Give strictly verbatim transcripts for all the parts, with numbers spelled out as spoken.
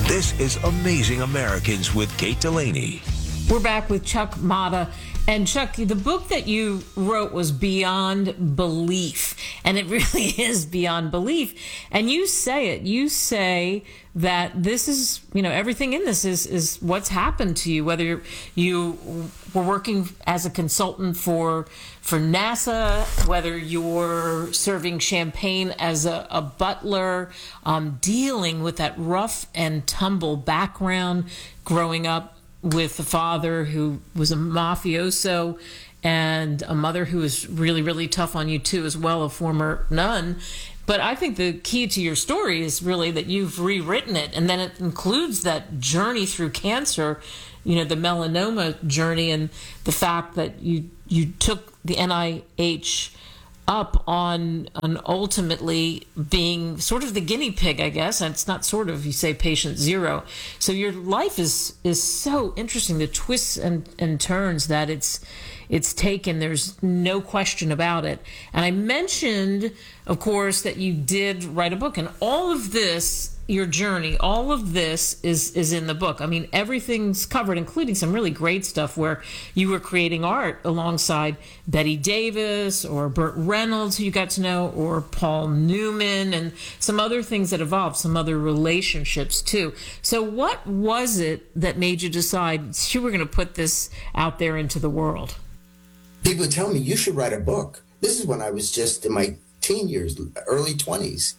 This is Amazing Americans with Kate Delaney. We're back with Chuck Motta. And Chuck, the book that you wrote was Beyond Belief. And it really is beyond belief. And you say it. You say that this is, you know, everything in this is, is what's happened to you, whether you were working as a consultant for for NASA, whether you're serving champagne as a, a butler, um, dealing with that rough and tumble background, growing up with a father who was a mafioso and a mother who was really, really tough on you too, as well, a former nun. But I think the key to your story is really that you've rewritten it, and then it includes that journey through cancer, you know, the melanoma journey, and the fact that you you took the N I H up on on ultimately being sort of the guinea pig, I guess. And it's not sort of, you say patient zero. So your life is is so interesting, the twists and, and turns that it's it's taken. There's no question about it. And I mentioned, of course, that you did write a book, and all of this, your journey, all of this is is in the book. I mean, everything's covered, including some really great stuff where you were creating art alongside Betty Davis or Burt Reynolds, who you got to know, or Paul Newman, and some other things that evolved, some other relationships too. So what was it that made you decide you were going to put this out there into the world? People would tell me, you should write a book. This is when I was just in my teen years, early twenties.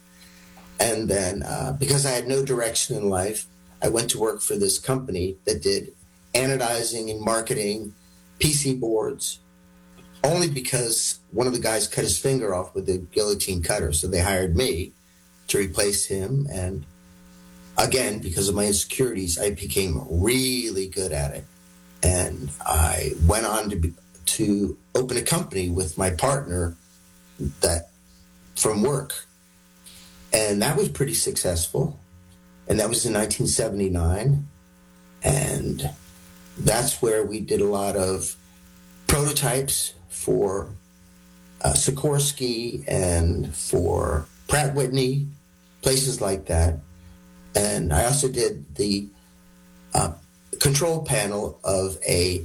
And then uh, because I had no direction in life, I went to work for this company that did anodizing and marketing, P C boards, only because one of the guys cut his finger off with a guillotine cutter. So they hired me to replace him. And again, because of my insecurities, I became really good at it. And I went on to be, to open a company with my partner that from work. And that was pretty successful. And that was in nineteen seventy-nine. And that's where we did a lot of prototypes for uh, Sikorsky and for Pratt Whitney, places like that. And I also did the uh, control panel of a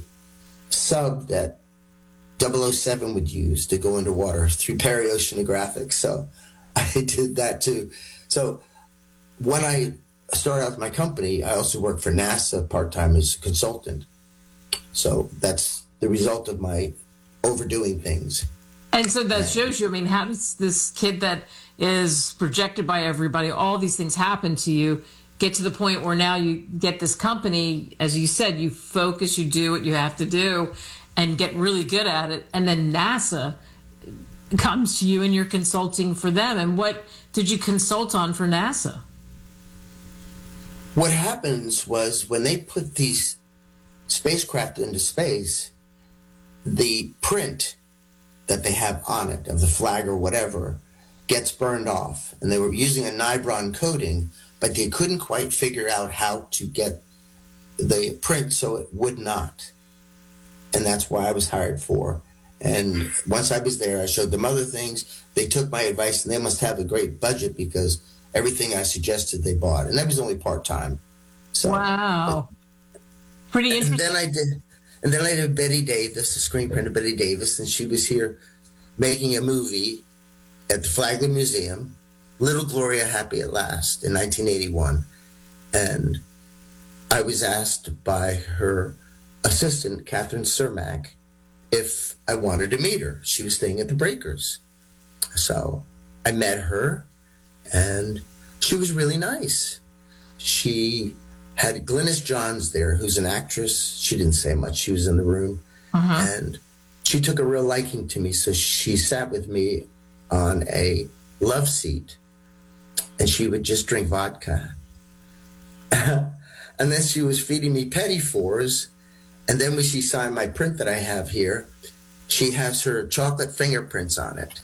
sub that double oh seven would use to go underwater through Perry Oceanographic. So I did that too. So when I started out with my company, I also worked for NASA part-time as a consultant. So that's the result of my overdoing things. And so that shows you, I mean, how does this kid that is projected by everybody, all these things happen to you, get to the point where now you get this company, as you said, you focus, you do what you have to do, and get really good at it. And then NASA comes to you and you're consulting for them. And what did you consult on for NASA? What happens was when they put these spacecraft into space, the print that they have on it of the flag or whatever gets burned off. And they were using a nibron coating, but they couldn't quite figure out how to get the print so it would not. And that's why I was hired for. And once I was there, I showed them other things. They took my advice, and they must have a great budget because everything I suggested they bought. And that was only part-time. So, wow. But, pretty interesting. And then I did, and then I did Betty Davis, the screen printer Betty Davis, and she was here making a movie at the Flagler Museum, Little Gloria Happy at Last, in nineteen eighty-one. And I was asked by her assistant, Catherine Cermak, if I wanted to meet her. She was staying at the Breakers. So I met her, and she was really nice. She had Glynis Johns there, who's an actress. She didn't say much. She was in the room. Uh-huh. And she took a real liking to me, so she sat with me on a love seat, and she would just drink vodka. And then she was feeding me petty fours. And then when she signed my print that I have here, she has her chocolate fingerprints on it.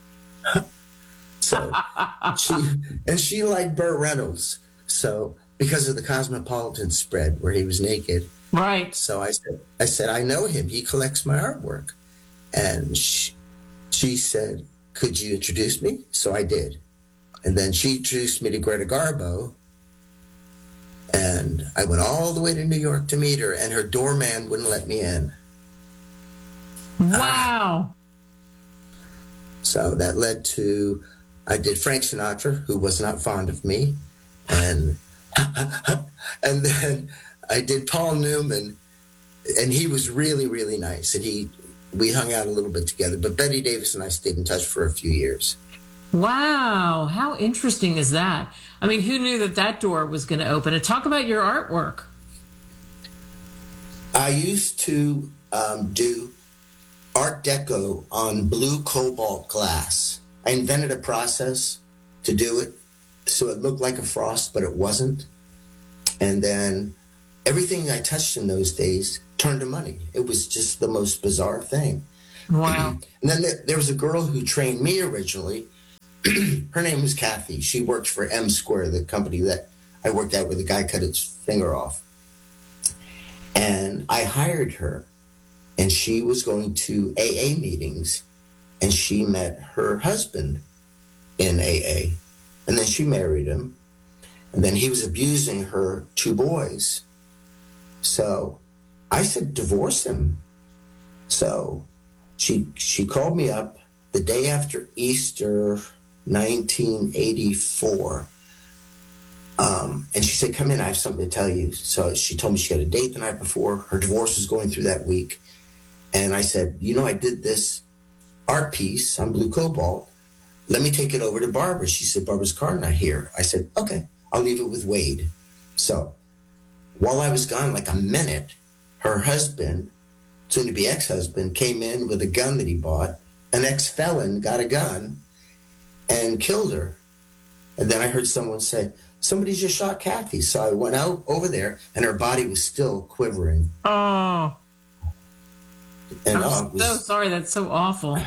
So she, and she liked Burt Reynolds. So because of the Cosmopolitan spread where he was naked. Right. So I said, I said, I know him. He collects my artwork. And she, she said, could you introduce me? So I did. And then she introduced me to Greta Garbo. And And I went all the way to New York to meet her, and her doorman wouldn't let me in. Wow. Ah. So that led to, I did Frank Sinatra, who was not fond of me. And and then I did Paul Newman, and he was really, really nice. And he, we hung out a little bit together. But Betty Davis and I stayed in touch for a few years. Wow. How interesting is that? I mean, who knew that that door was going to open? And talk about your artwork. I used to um, do Art Deco on blue cobalt glass. I invented a process to do it so it looked like a frost, but it wasn't. And then everything I touched in those days turned to money. It was just the most bizarre thing. Wow. And then there, there was a girl who trained me originally. Her name was Kathy. She worked for M Square, the company that I worked at where the guy cut his finger off. And I hired her, and she was going to A A meetings, and she met her husband in A A. And then she married him. And then he was abusing her two boys. So I said, divorce him. So she she called me up the day after Easter, nineteen eighty-four. Um, and she said, come in, I have something to tell you. So she told me she had a date the night before. Her divorce was going through that week. And I said, you know, I did this art piece on blue cobalt. Let me take it over to Barbara. She said, Barbara's car not here. I said, okay, I'll leave it with Wade. So while I was gone, like a minute, her husband, soon to be ex-husband, came in with a gun that he bought. An ex-felon got a gun and killed her. And then I heard someone say, somebody just shot Kathy. So I went out over there, and her body was still quivering. Oh. And I'm uh, was, so sorry. That's so awful.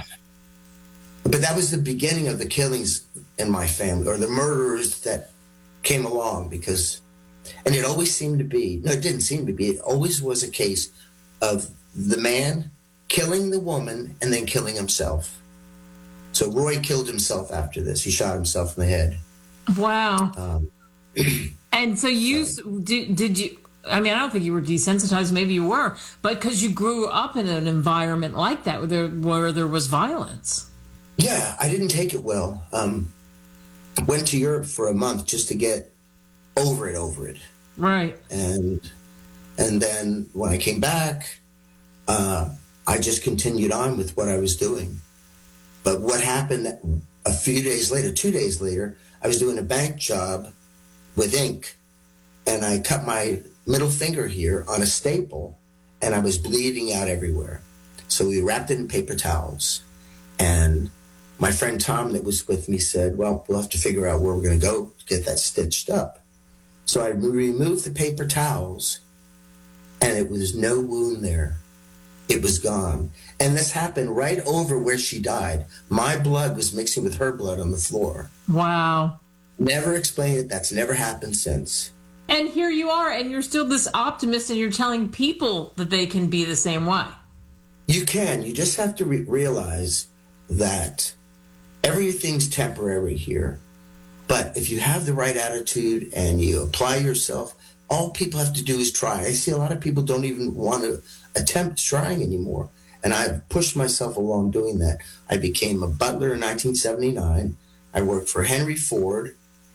But that was the beginning of the killings in my family, or the murderers that came along, because, and it always seemed to be, no, it didn't seem to be, it always was a case of the man killing the woman and then killing himself. So Roy killed himself after this. He shot himself in the head. Wow. Um, and so you, did, did you, I mean, I don't think you were desensitized. Maybe you were, but because you grew up in an environment like that where there, where there was violence. Yeah, I didn't take it well. Um, went to Europe for a month just to get over it, over it. Right. And and then when I came back, uh, I just continued on with what I was doing. But what happened a few days later, two days later, I was doing a bank job with ink, and I cut my middle finger here on a staple, and I was bleeding out everywhere. So we wrapped it in paper towels, and my friend Tom that was with me said, well, we'll have to figure out where we're going to go to get that stitched up. So I removed the paper towels, and it was no wound there. It was gone. And this happened right over where she died. My blood was mixing with her blood on the floor. Wow. Never explained it. That's never happened since. And here you are, and you're still this optimist, and you're telling people that they can be the same way. You can. You just have to re- realize that everything's temporary here. But if you have the right attitude and you apply yourself, all people have to do is try. I see a lot of people don't even want to attempt trying anymore. And I've pushed myself along doing that. I became a butler in nineteen seventy-nine. I worked for Henry Ford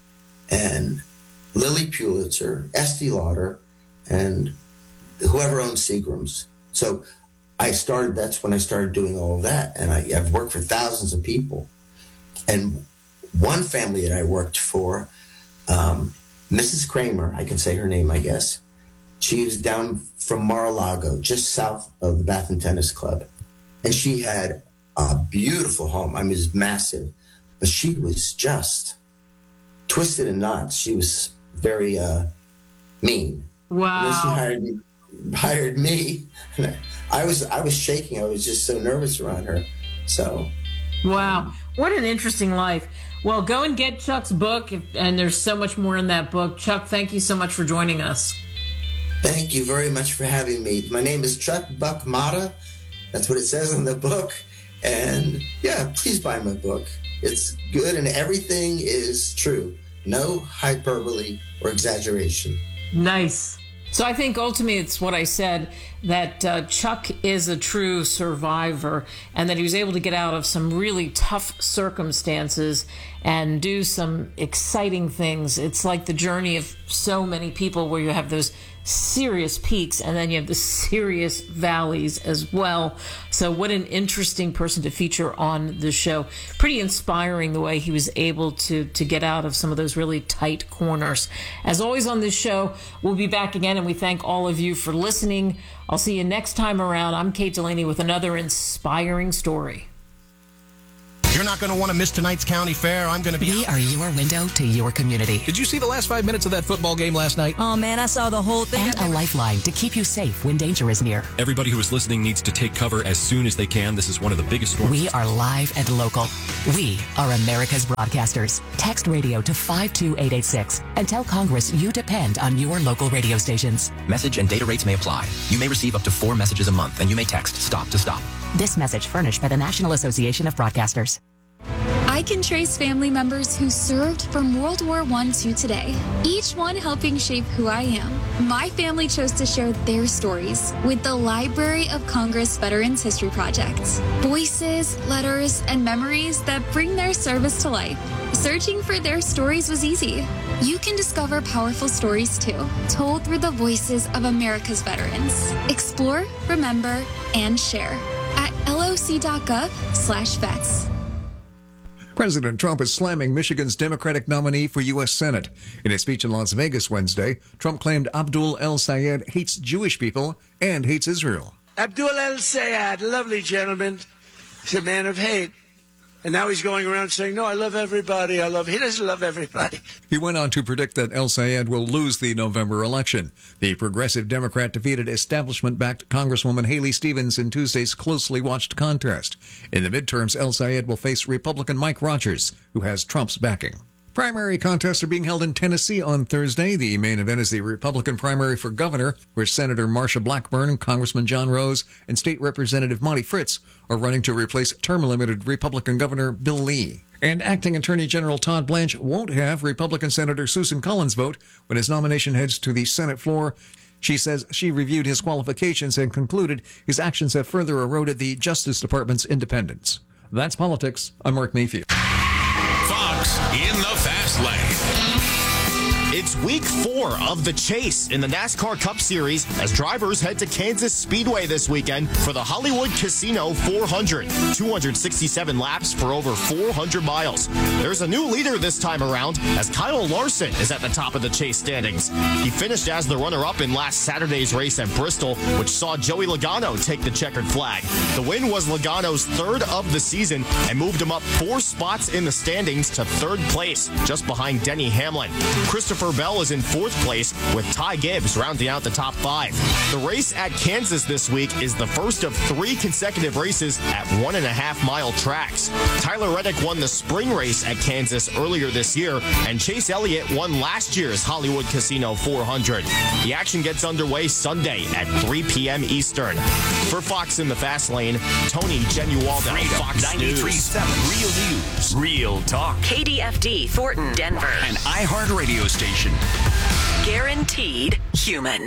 and Lilly Pulitzer, Estee Lauder, and whoever owned Seagram's. So I started, that's when I started doing all of that. And I, I've worked for thousands of people. And one family that I worked for, um, Missus Kramer, I can say her name, I guess. She was down from Mar-a-Lago, just south of the Bath and Tennis Club. And she had a beautiful home. I mean, it was massive. But she was just twisted in knots. She was very uh, mean. Wow. And then she hired me. Hired me. I was I was shaking. I was just so nervous around her. So. Wow. What an interesting life. Well, go and get Chuck's book, and there's so much more in that book. Chuck, thank you so much for joining us. Thank you very much for having me. My name is Chuck Buck Mata. That's what it says in the book. And yeah, please buy my book. It's good, and everything is true. No hyperbole or exaggeration. Nice. So I think ultimately it's what I said, that uh, Chuck is a true survivor and that he was able to get out of some really tough circumstances and do some exciting things. It's like the journey of so many people where you have those serious peaks and then you have the serious valleys as well. So what an interesting person to feature on the show. Pretty inspiring the way he was able to to get out of some of those really tight corners. As always on this show, we'll be back again, and we thank all of you for listening. I'll see you next time around. I'm Kate Delaney with another inspiring story. You're not going to want to miss tonight's county fair. I'm going to be... We are your window to your community. Did you see the last five minutes of that football game last night? Oh, man, I saw the whole thing. And a lifeline to keep you safe when danger is near. Everybody who is listening needs to take cover as soon as they can. This is one of the biggest storms. We are live and local. We are America's broadcasters. Text radio to five two eight eight six and tell Congress you depend on your local radio stations. Message and data rates may apply. You may receive up to four messages a month, and you may text STOP to STOP. This message furnished by the National Association of Broadcasters. I can trace family members who served from World War One to today, each one helping shape who I am. My family chose to share their stories with the Library of Congress Veterans History Project. Voices, letters, and memories that bring their service to life. Searching for their stories was easy. You can discover powerful stories too, told through the voices of America's veterans. Explore, remember, and share at loc.gov slash vets. President Trump is slamming Michigan's Democratic nominee for U S Senate. In a speech in Las Vegas Wednesday, Trump claimed Abdul El-Sayed hates Jewish people and hates Israel. Abdul El-Sayed, lovely gentleman, he's a man of hate. And now he's going around saying, no, I love everybody. I love, he doesn't love everybody. He went on to predict that El-Sayed will lose the November election. The progressive Democrat defeated establishment-backed Congresswoman Haley Stevens in Tuesday's closely watched contest. In the midterms, El-Sayed will face Republican Mike Rogers, who has Trump's backing. Primary contests are being held in Tennessee on Thursday. The main event is the Republican primary for governor, where Senator Marsha Blackburn, Congressman John Rose, and State Representative Monty Fritz are running to replace term-limited Republican Governor Bill Lee. And Acting Attorney General Todd Blanche won't have Republican Senator Susan Collins vote when his nomination heads to the Senate floor. She says she reviewed his qualifications and concluded his actions have further eroded the Justice Department's independence. That's politics. I'm Mark Mayfield. Fox in the Fast Lane. It's week four of the chase in the NASCAR Cup Series as drivers head to Kansas Speedway this weekend for the Hollywood Casino four hundred. two hundred sixty-seven laps for over four hundred miles. There's a new leader this time around as Kyle Larson is at the top of the chase standings. He finished as the runner-up in last Saturday's race at Bristol, which saw Joey Logano take the checkered flag. The win was Logano's third of the season and moved him up four spots in the standings to third place, just behind Denny Hamlin. Christopher Bell is in fourth place with Ty Gibbs rounding out the top five. The race at Kansas this week is the first of three consecutive races at one and a half mile tracks. Tyler Reddick won the spring race at Kansas earlier this year, and Chase Elliott won last year's Hollywood Casino four hundred. The action gets underway Sunday at three p.m. Eastern. For Fox in the Fast Lane, Tony Genualdo, Fox ninety-three point seven Real News, Real Talk. K D F D, Thornton, Denver. An iHeartRadio station. Guaranteed human.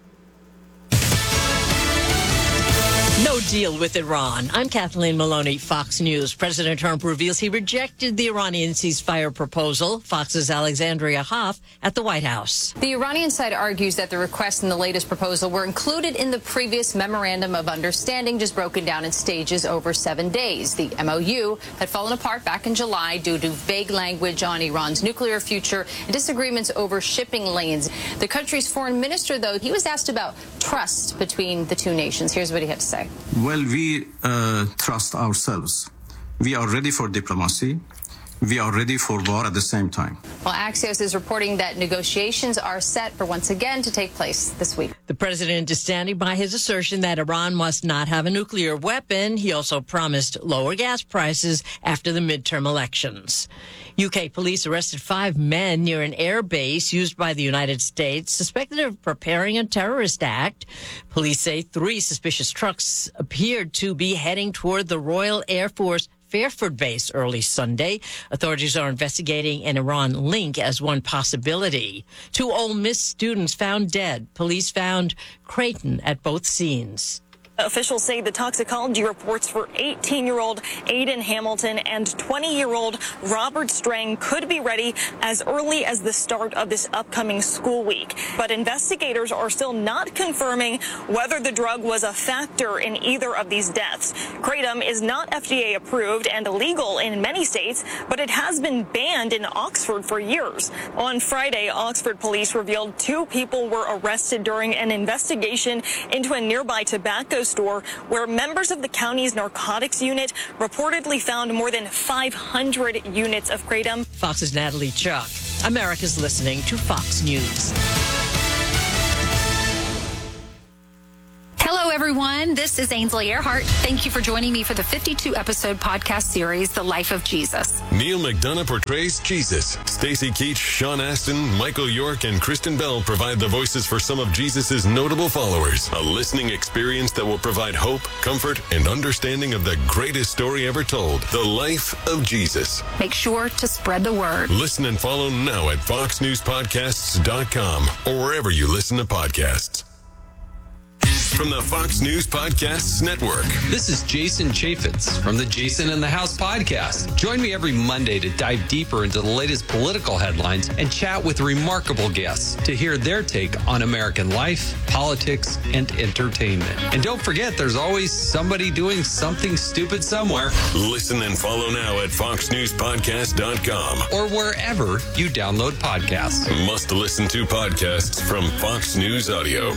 No deal with Iran. I'm Kathleen Maloney, Fox News. President Trump reveals he rejected the Iranian ceasefire proposal. Fox's Alexandria Hoff at the White House. The Iranian side argues that the requests in the latest proposal were included in the previous memorandum of understanding, just broken down in stages over seven days. The M O U had fallen apart back in July due to vague language on Iran's nuclear future and disagreements over shipping lanes. The country's foreign minister, though, he was asked about trust between the two nations. Here's what he had to say. Well, we uh, trust ourselves. We are ready for diplomacy. We are ready for war at the same time. Well, Axios is reporting that negotiations are set for once again to take place this week. The president is standing by his assertion that Iran must not have a nuclear weapon. He also promised lower gas prices after the midterm elections. U K police arrested five men near an air base used by the United States, suspected of preparing a terrorist act. Police say three suspicious trucks appeared to be heading toward the Royal Air Force Fairford base early Sunday. Authorities are investigating an Iran link as one possibility. Two Ole Miss students found dead. Police found Creighton at both scenes. Officials say the toxicology reports for eighteen-year-old Aiden Hamilton and twenty-year-old Robert Strang could be ready as early as the start of this upcoming school week. But investigators are still not confirming whether the drug was a factor in either of these deaths. Kratom is not F D A approved and illegal in many states, but it has been banned in Oxford for years. On Friday, Oxford police revealed two people were arrested during an investigation into a nearby tobacco store where members of the county's narcotics unit reportedly found more than five hundred units of kratom. Fox's Natalie Chuck. America's listening to Fox News. Hello, everyone. This is Ainsley Earhart. Thank you for joining me for the fifty-two episode podcast series, The Life of Jesus. Neil McDonough portrays Jesus. Stacey Keach, Sean Astin, Michael York, and Kristen Bell provide the voices for some of Jesus' notable followers. A listening experience that will provide hope, comfort, and understanding of the greatest story ever told, The Life of Jesus. Make sure to spread the word. Listen and follow now at fox news podcasts dot com or wherever you listen to podcasts. From the Fox News Podcasts Network. This is Jason Chaffetz from the Jason in the House podcast. Join me every Monday to dive deeper into the latest political headlines and chat with remarkable guests to hear their take on American life, politics, and entertainment. And don't forget, there's always somebody doing something stupid somewhere. Listen and follow now at fox news podcast dot com or wherever you download podcasts. Must listen to podcasts from Fox News Audio.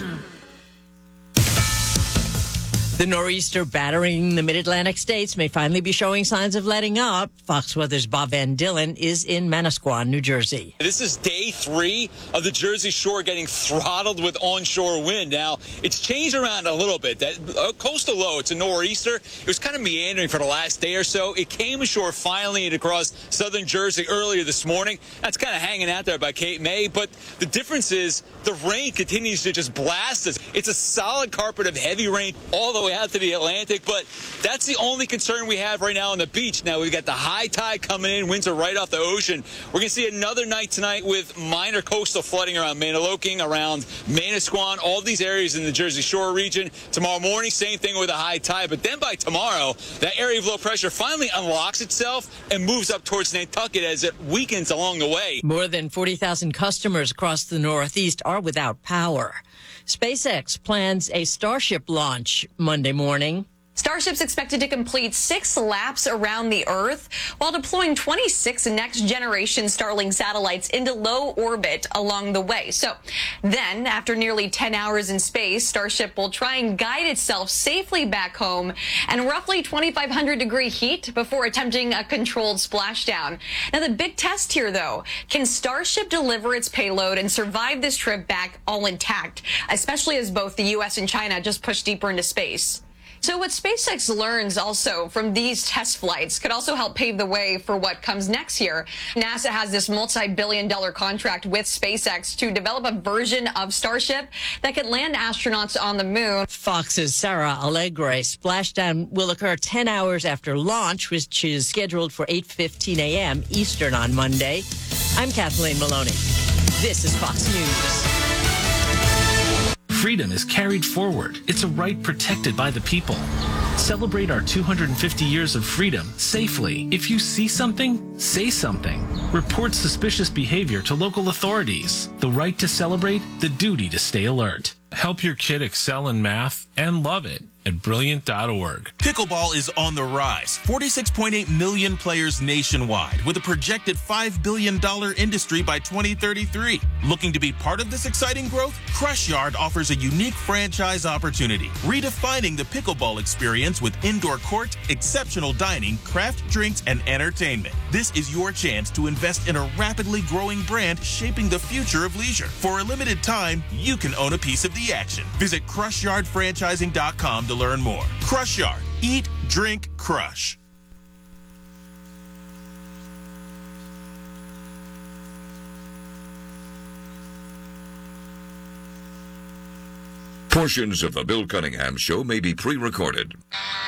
The nor'easter battering the mid-Atlantic states may finally be showing signs of letting up. Fox Weather's Bob Van Dillen is in Manasquan, New Jersey. This is day three of the Jersey Shore getting throttled with onshore wind. Now, it's changed around a little bit. That uh, coastal low, it's a nor'easter. It was kind of meandering for the last day or so. It came ashore finally and across southern Jersey earlier this morning. That's kind of hanging out there by Cape May. But the difference is the rain continues to just blast us. It's a solid carpet of heavy rain all the way out to the Atlantic, but that's the only concern we have right now on the beach. Now we've got the high tide coming in, winds are right off the ocean. We're going to see another night tonight with minor coastal flooding around Manahawkin, around Manasquan, all these areas in the Jersey Shore region. Tomorrow morning, same thing with a high tide, but then by tomorrow, that area of low pressure finally unlocks itself and moves up towards Nantucket as it weakens along the way. More than forty thousand customers across the Northeast are without power. SpaceX plans a Starship launch Monday morning. Starship's expected to complete six laps around the Earth while deploying twenty-six next-generation Starlink satellites into low orbit along the way. So then, after nearly ten hours in space, Starship will try and guide itself safely back home in roughly twenty-five hundred degree heat before attempting a controlled splashdown. Now, the big test here, though, can Starship deliver its payload and survive this trip back all intact, especially as both the U S and China just push deeper into space? So what SpaceX learns also from these test flights could also help pave the way for what comes next year. NASA has this multi-billion dollar contract with SpaceX to develop a version of Starship that could land astronauts on the moon. Fox's Sarah Allegre. Splashdown will occur ten hours after launch, which is scheduled for eight fifteen a.m. Eastern on Monday. I'm Kathleen Maloney. This is Fox News. Freedom is carried forward. It's a right protected by the people. Celebrate our two hundred fifty years of freedom safely. If you see something, say something. Report suspicious behavior to local authorities. The right to celebrate, the duty to stay alert. Help your kid excel in math and love it at brilliant dot org. Pickleball is on the rise. forty-six point eight million players nationwide with a projected five billion dollars industry by twenty thirty-three. Looking to be part of this exciting growth? Crush Yard offers a unique franchise opportunity, redefining the pickleball experience with indoor court, exceptional dining, craft drinks, and entertainment. This is your chance to invest in a rapidly growing brand shaping the future of leisure. For a limited time, you can own a piece of the action. Visit crush yard franchising dot com to learn more. Crush Yard. Eat, drink, crush. Portions of the Bill Cunningham Show may be pre-recorded.